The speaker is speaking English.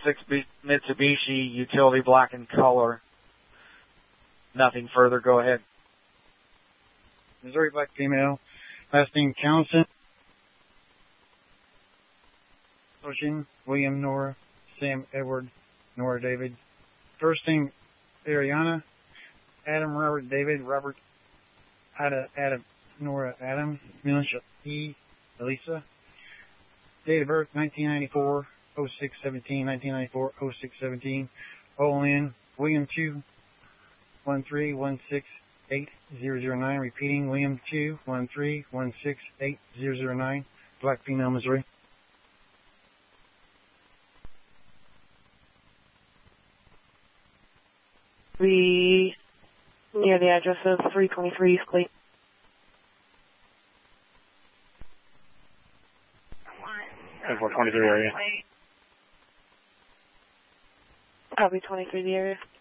26 Mitsubishi, utility black in color. Nothing further. Go ahead. Missouri black female. Last name Townsend. Ocean, William, Nora, Sam, Edward, Nora, David. First name Ariana. Adam, Robert, David, Robert, Adam, Nora, Adam. Middle initial E, Elisa. Date of birth 1994, 0617, 1994, 0617. OLN, William 2, 131680009. Repeating, William 2, 131680009. Black female, Missouri. Be near the address of 323 East Clayton. And for 23 area. Copy 23 the area.